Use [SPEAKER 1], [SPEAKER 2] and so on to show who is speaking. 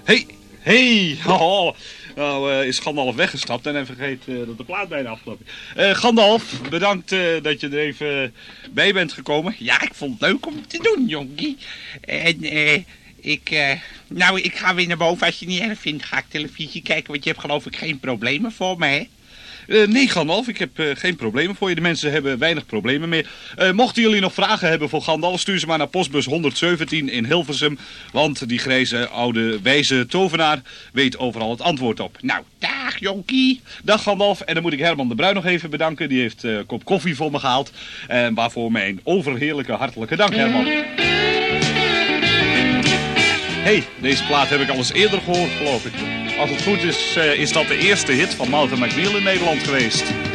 [SPEAKER 1] Hey, oh, nou is Gandalf weggestapt en hij vergeet dat de plaat bijna afgelopen is. Gandalf, bedankt dat je er even bij bent gekomen.
[SPEAKER 2] Ja, ik vond het leuk om te doen, jonkie. En ik ga weer naar boven. Als je het niet erg vindt, ga ik televisie kijken, want je hebt geloof ik geen problemen voor me, hè?
[SPEAKER 1] Nee, Gandalf, ik heb geen problemen voor je. De mensen hebben weinig problemen meer. Mochten jullie nog vragen hebben voor Gandalf, stuur ze maar naar postbus 117 in Hilversum. Want die grijze, oude, wijze tovenaar weet overal het antwoord op.
[SPEAKER 2] Nou, dag jonkie.
[SPEAKER 1] Dag Gandalf. En dan moet ik Herman de Bruin nog even bedanken. Die heeft een kop koffie voor me gehaald. En waarvoor mijn overheerlijke hartelijke dank, Herman. Deze plaat heb ik al eens eerder gehoord, geloof ik. Als het goed is, is dat de eerste hit van Martha McNeil in Nederland geweest.